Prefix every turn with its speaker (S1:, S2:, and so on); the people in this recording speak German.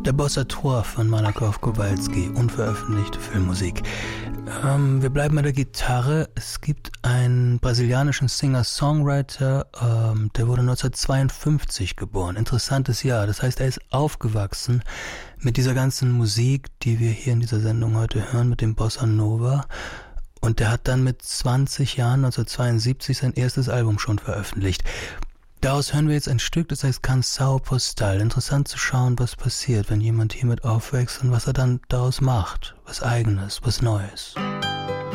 S1: Der Bossa Trois von Malakoff Kowalski, unveröffentlichte Filmmusik. Wir bleiben bei der Gitarre. Es gibt einen brasilianischen Singer-Songwriter, der wurde 1952 geboren. Interessantes Jahr. Das heißt, er ist aufgewachsen mit dieser ganzen Musik, die wir hier in dieser Sendung heute hören, mit dem Bossa Nova. Und der hat dann mit 20 Jahren, 1972, sein erstes Album schon veröffentlicht. Daraus hören wir jetzt ein Stück, das heißt Canção Postal. Interessant zu schauen, was passiert, wenn jemand hiermit aufwächst und was er dann daraus macht. Was Eigenes, was Neues.